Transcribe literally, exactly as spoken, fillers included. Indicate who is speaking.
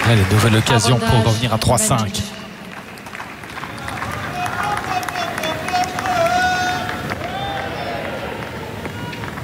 Speaker 1: Allez, nouvelle occasion pour revenir à trois cinq.